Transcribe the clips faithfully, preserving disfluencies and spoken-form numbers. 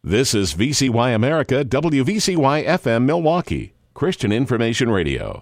This is V C Y America, W V C Y F M Milwaukee, Christian Information Radio.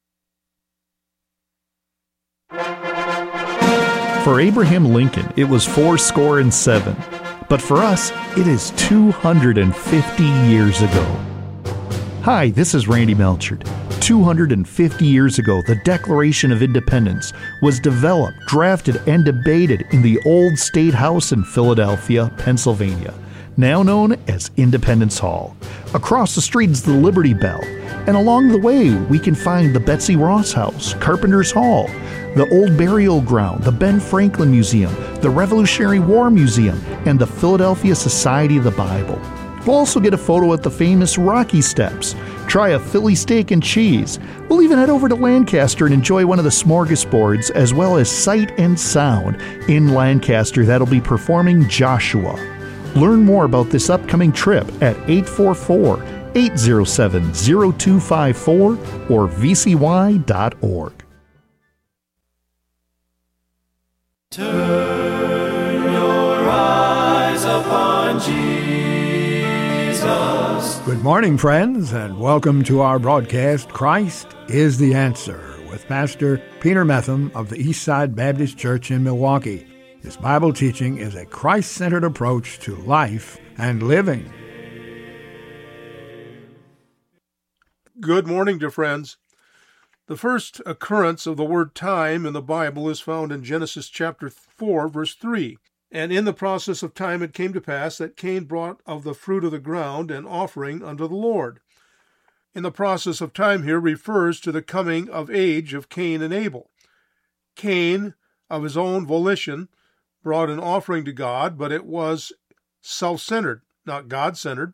For Abraham Lincoln, it was four score and seven. But for us, it is two hundred fifty years ago. Hi, this is Randy Melchard. two hundred fifty years ago, the Declaration of Independence was developed, drafted, and debated in the old State House in Philadelphia, Pennsylvania, now known as Independence Hall. Across the street is the Liberty Bell, and along the way we can find the Betsy Ross House, Carpenter's Hall, the Old Burial Ground, the Ben Franklin Museum, the Revolutionary War Museum, and the Philadelphia Society of the Bible. We'll also get a photo at the famous Rocky Steps, try a Philly steak and cheese. We'll even head over to Lancaster and enjoy one of the smorgasbords, as well as Sight and Sound in Lancaster that'll be performing Joshua. Learn more about this upcoming trip at eight four four, eight oh seven, oh two five four or v c y dot org. Turn your eyes upon Jesus. Good morning, friends, and welcome to our broadcast, Christ is the Answer, with Pastor Peter Metham of the Eastside Baptist Church in Milwaukee. His Bible teaching is a Christ-centered approach to life and living. Good morning, dear friends. The first occurrence of the word time in the Bible is found in Genesis chapter four, verse three. And in the process of time it came to pass that Cain brought of the fruit of the ground an offering unto the Lord. In the process of time here refers to the coming of age of Cain and Abel. Cain, of his own volition, brought an offering to God, but it was self-centered, not God-centered.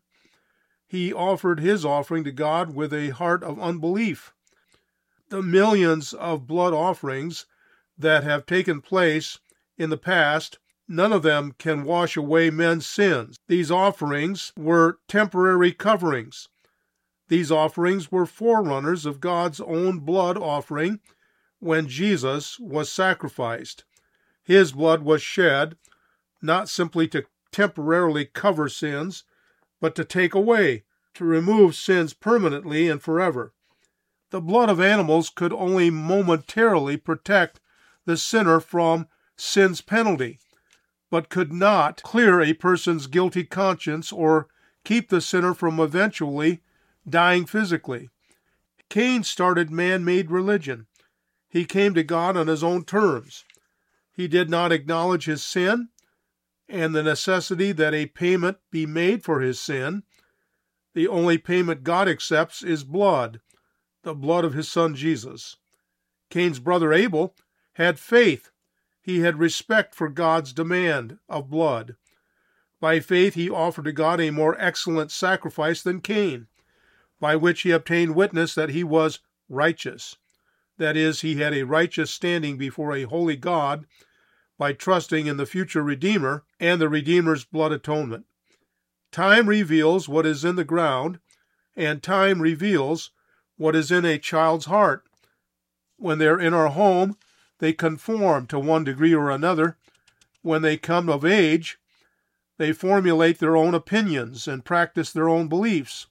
He offered his offering to God with a heart of unbelief. The millions of blood offerings that have taken place in the past, none of them can wash away men's sins. These offerings were temporary coverings. These offerings were forerunners of God's own blood offering when Jesus was sacrificed. His blood was shed, not simply to temporarily cover sins, but to take away, to remove sins permanently and forever. The blood of animals could only momentarily protect the sinner from sin's penalty, but could not clear a person's guilty conscience or keep the sinner from eventually dying physically. Cain started man-made religion. He came to God on his own terms. He did not acknowledge his sin and the necessity that a payment be made for his sin. The only payment God accepts is blood, the blood of his son Jesus. Cain's brother Abel had faith. He had respect for God's demand of blood. By faith he offered to God a more excellent sacrifice than Cain, by which he obtained witness that he was righteous. That is, he had a righteous standing before a holy God by trusting in the future Redeemer and the Redeemer's blood atonement. Time reveals what is in the ground, and time reveals what is in a child's heart. When they're in our home, they conform to one degree or another. When they come of age, they formulate their own opinions and practice their own beliefs.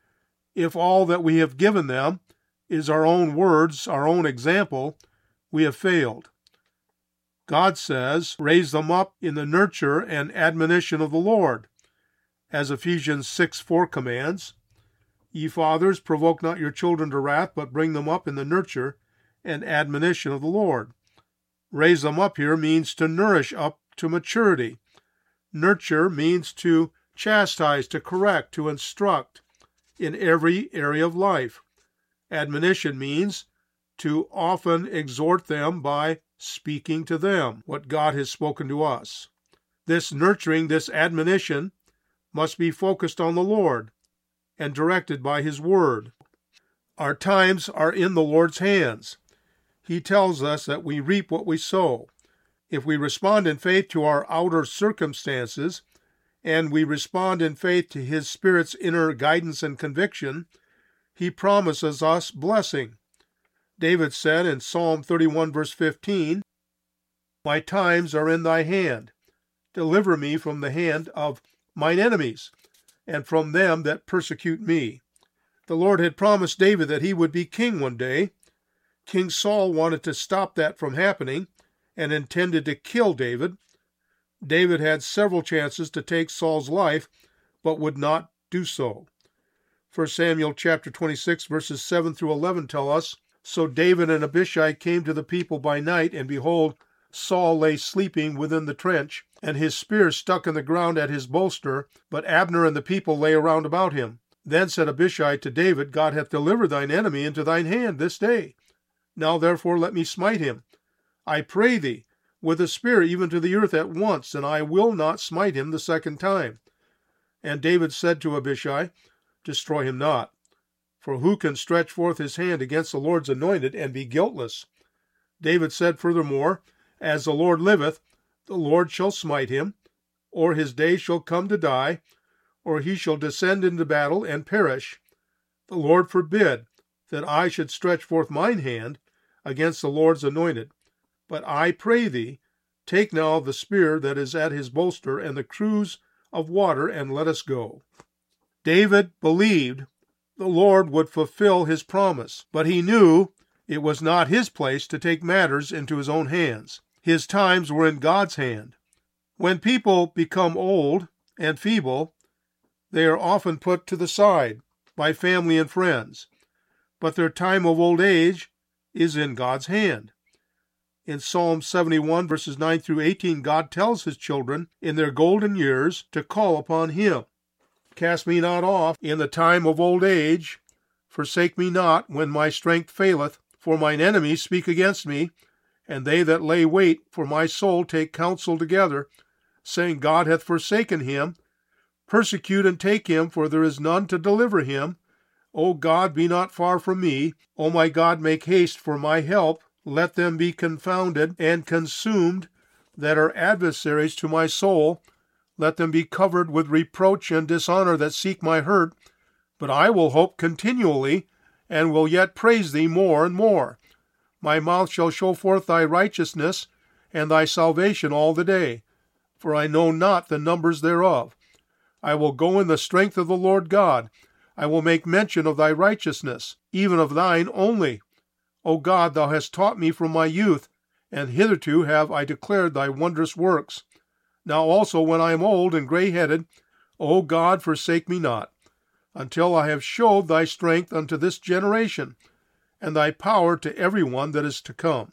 If all that we have given them is our own words, our own example, we have failed. God says, raise them up in the nurture and admonition of the Lord, as Ephesians six four commands. Ye fathers, provoke not your children to wrath, but bring them up in the nurture and admonition of the Lord. Raise them up here means to nourish up to maturity. Nurture means to chastise, to correct, to instruct in every area of life. Admonition means to often exhort them by speaking to them what God has spoken to us. This nurturing, this admonition, must be focused on the Lord and directed by His Word. Our times are in the Lord's hands. He tells us that we reap what we sow. If we respond in faith to our outer circumstances, and we respond in faith to His Spirit's inner guidance and conviction, He promises us blessing. David said in Psalm thirty-one, verse fifteen, My times are in thy hand. Deliver me from the hand of mine enemies. and from them that persecute me. The Lord had promised David that he would be king one day. King Saul wanted to stop that from happening and intended to kill David. David had several chances to take Saul's life, but would not do so. First Samuel chapter twenty-six, verses seven through eleven tell us, So David and Abishai came to the people by night, and behold, Saul lay sleeping within the trench, and his spear stuck in the ground at his bolster, but Abner and the people lay around about him. Then said Abishai to David, God hath delivered thine enemy into thine hand this day. Now therefore let me smite him, I pray thee, with a spear even to the earth at once, and I will not smite him the second time. And David said to Abishai, Destroy him not, for who can stretch forth his hand against the Lord's anointed and be guiltless? David said furthermore, As the Lord liveth, the Lord shall smite him, or his day shall come to die, or he shall descend into battle and perish. The Lord forbid that I should stretch forth mine hand against the Lord's anointed. But I pray thee, take now the spear that is at his bolster and the cruse of water, and let us go. David believed the Lord would fulfill his promise, but he knew it was not his place to take matters into his own hands. His times were in God's hand. When people become old and feeble, they are often put to the side by family and friends, but their time of old age is in God's hand. In Psalm seventy-one, verses nine through eighteen, God tells his children in their golden years to call upon him. Cast me not off in the time of old age. Forsake me not when my strength faileth. For mine enemies speak against me, and they that lay wait for my soul take counsel together, saying, God hath forsaken him. Persecute and take him, for there is none to deliver him. O God, be not far from me. O my God, make haste for my help. Let them be confounded and consumed that are adversaries to my soul. Let them be covered with reproach and dishonor that seek my hurt. But I will hope continually, and will yet praise thee more and more. My mouth shall show forth thy righteousness and thy salvation all the day, for I know not the numbers thereof. I will go in the strength of the Lord God. I will make mention of thy righteousness, even of thine only. O God, thou hast taught me from my youth, and hitherto have I declared thy wondrous works. Now also when I am old and grey-headed, O God, forsake me not, until I have showed thy strength unto this generation, and thy power to every one that is to come.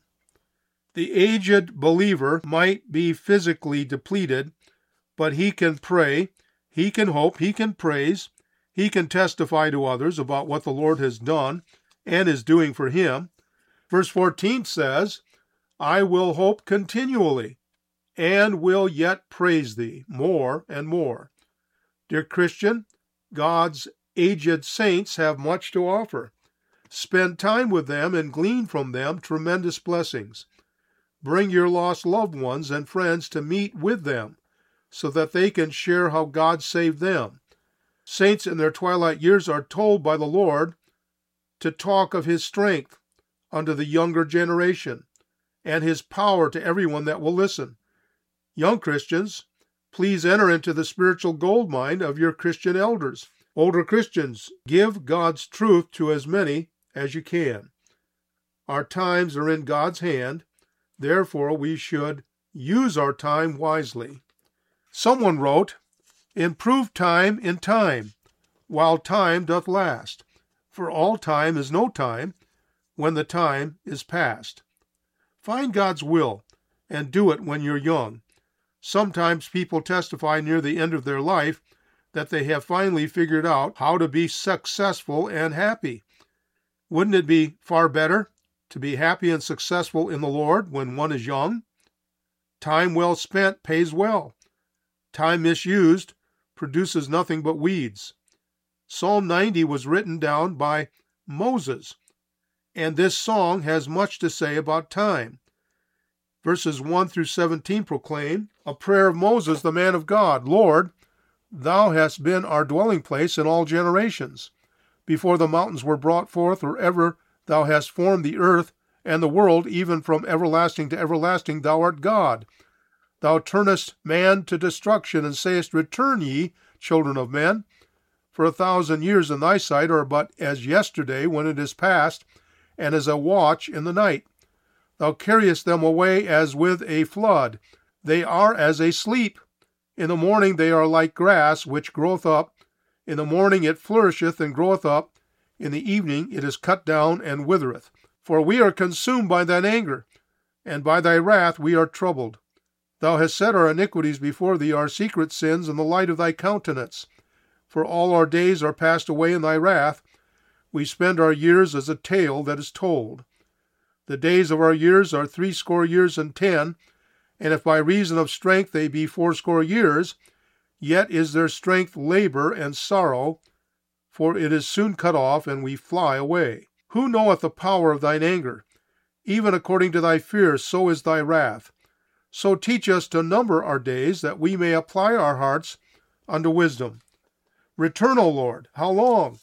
The aged believer might be physically depleted, but he can pray, he can hope, he can praise, he can testify to others about what the Lord has done and is doing for him. Verse fourteen says, I will hope continually, and will yet praise thee more and more. Dear Christian, God's aged saints have much to offer. Spend time with them and glean from them tremendous blessings. Bring your lost loved ones and friends to meet with them, so that they can share how God saved them. Saints in their twilight years are told by the Lord to talk of his strength unto the younger generation, and his power to everyone that will listen. Young Christians, please enter into the spiritual gold mine of your Christian elders. Older Christians, give God's truth to as many as you can. Our times are in God's hand, therefore we should use our time wisely. Someone wrote, Improve time in time, while time doth last, for all time is no time, when the time is past. Find God's will and do it when you're young. Sometimes people testify near the end of their life that they have finally figured out how to be successful and happy. Wouldn't it be far better to be happy and successful in the Lord when one is young? Time well spent pays well. Time misused produces nothing but weeds. Psalm ninety was written down by Moses, and this song has much to say about time. Verses one through seventeen proclaim a prayer of Moses, the man of God. Lord, thou hast been our dwelling place in all generations. Before the mountains were brought forth, or ever thou hast formed the earth and the world, even from everlasting to everlasting, thou art God. Thou turnest man to destruction, and sayest, Return ye, children of men. For a thousand years in thy sight are but as yesterday when it is past, and as a watch in the night. Thou carriest them away as with a flood. They are as a sleep. In the morning they are like grass which groweth up. In the morning it flourisheth and groweth up. In the evening it is cut down and withereth. For we are consumed by thine anger, and by thy wrath we are troubled. Thou hast set our iniquities before thee, our secret sins, in the light of thy countenance. For all our days are passed away in thy wrath. We spend our years as a tale that is told. The days of our years are threescore years and ten, and if by reason of strength they be fourscore years, yet is their strength labor and sorrow, for it is soon cut off, and we fly away. Who knoweth the power of thine anger? Even according to thy fear, so is thy wrath. So teach us to number our days, that we may apply our hearts unto wisdom. Return, O Lord, how long?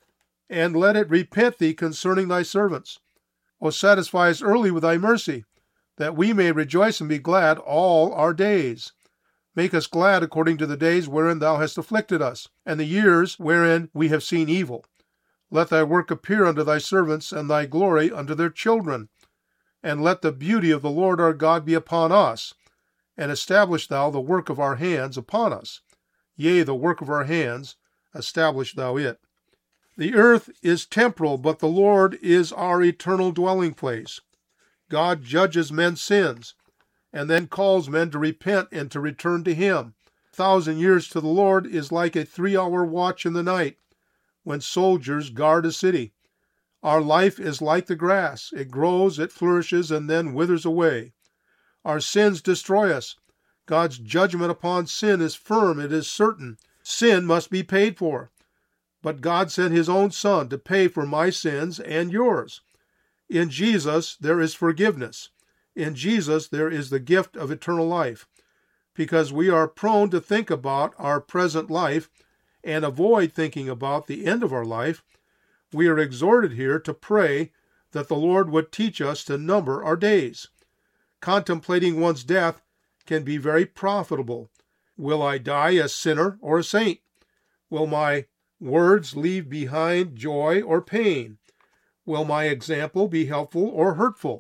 And let it repent thee concerning thy servants. O satisfy us early with thy mercy, that we may rejoice and be glad all our days. Make us glad according to the days wherein thou hast afflicted us, and the years wherein we have seen evil. Let thy work appear unto thy servants, and thy glory unto their children. And let the beauty of the Lord our God be upon us, and establish thou the work of our hands upon us. Yea, the work of our hands, establish thou it. The earth is temporal, but the Lord is our eternal dwelling place. God judges men's sins, and then calls men to repent and to return to him. A thousand years to the Lord is like a three-hour watch in the night, when soldiers guard a city. Our life is like the grass. It grows, it flourishes, and then withers away. Our sins destroy us. God's judgment upon sin is firm, it is certain. Sin must be paid for. But God sent his own Son to pay for my sins and yours. In Jesus there is forgiveness. In Jesus there is the gift of eternal life. Because we are prone to think about our present life and avoid thinking about the end of our life, we are exhorted here to pray that the Lord would teach us to number our days. Contemplating one's death can be very profitable. Will I die a sinner or a saint? Will my words leave behind joy or pain? Will my example be helpful or hurtful?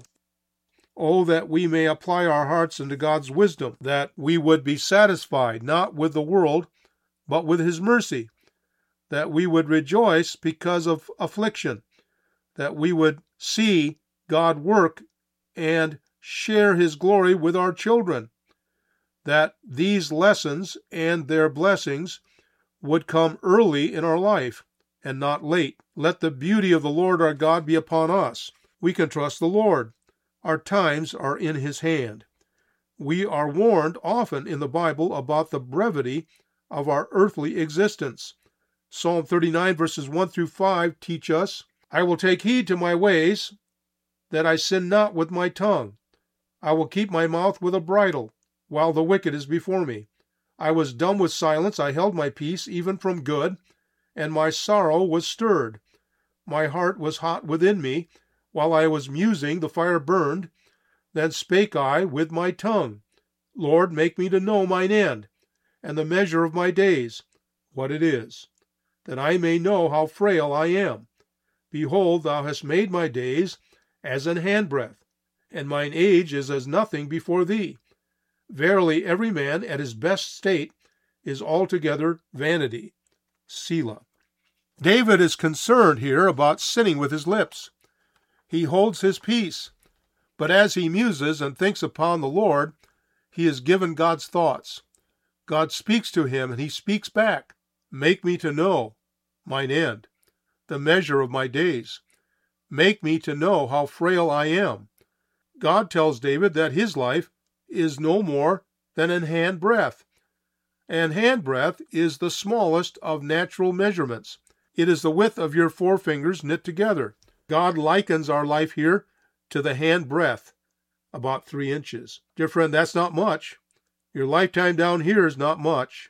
Oh, that we may apply our hearts unto God's wisdom, that we would be satisfied not with the world, but with his mercy, that we would rejoice because of affliction, that we would see God work and share his glory with our children, that these lessons and their blessings would come early in our life and not late. Let the beauty of the Lord our God be upon us. We can trust the Lord. Our times are in his hand. We are warned often in the Bible about the brevity of our earthly existence. Psalm thirty-nine verses one through five teach us, I will take heed to my ways, that I sin not with my tongue. I will keep my mouth with a bridle, while the wicked is before me. I was dumb with silence, I held my peace, even from good, and my sorrow was stirred. My heart was hot within me. While I was musing, the fire burned. Then spake I with my tongue, Lord, make me to know mine end, and the measure of my days, what it is, that I may know how frail I am. Behold, thou hast made my days as an handbreadth, and mine age is as nothing before thee. Verily, every man at his best state is altogether vanity. Selah. David is concerned here about sinning with his lips. He holds his peace, but as he muses and thinks upon the Lord, he is given God's thoughts. God speaks to him, and he speaks back. Make me to know mine end, the measure of my days. Make me to know how frail I am. God tells David that his life is no more than an handbreadth. And handbreadth is the smallest of natural measurements. It is the width of your forefingers knit together. God likens our life here to the handbreadth, about three inches. Dear friend, that's not much. Your lifetime down here is not much.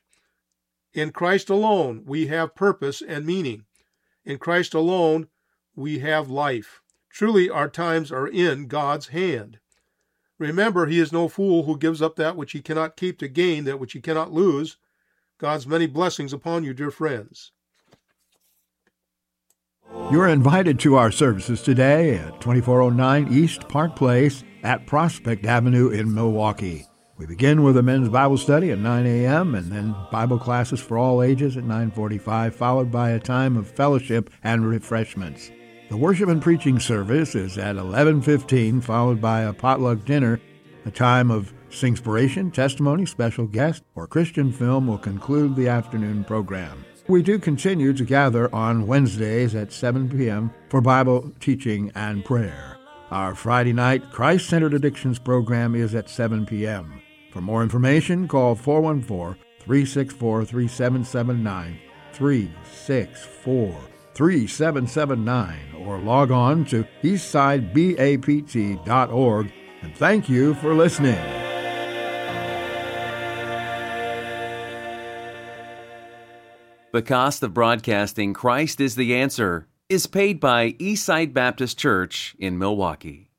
In Christ alone, we have purpose and meaning. In Christ alone, we have life. Truly, our times are in God's hand. Remember, he is no fool who gives up that which he cannot keep to gain that which he cannot lose. God's many blessings upon you, dear friends. You're invited to our services today at twenty-four oh nine East Park Place at Prospect Avenue in Milwaukee. We begin with a men's Bible study at nine a.m. and then Bible classes for all ages at nine forty-five, followed by a time of fellowship and refreshments. The worship and preaching service is at eleven fifteen, followed by a potluck dinner. A time of singspiration, testimony, special guest, or Christian film will conclude the afternoon program. We do continue to gather on Wednesdays at seven p.m. for Bible teaching and prayer. Our Friday night Christ-Centered Addictions program is at seven p.m. For more information, call four one four, three six four, three seven seven nine, three six four, three seven seven nine, or log on to eastside bapt dot org. And thank you for listening. The cost of broadcasting Christ is the Answer is paid by Eastside Baptist Church in Milwaukee.